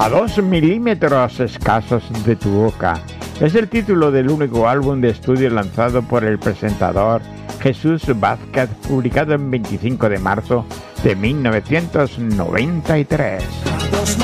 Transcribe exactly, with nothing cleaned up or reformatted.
A dos milímetros escasos de tu boca es el título del único álbum de estudio lanzado por el presentador Jesús Vázquez, publicado el veinticinco de marzo de mil novecientos noventa y tres.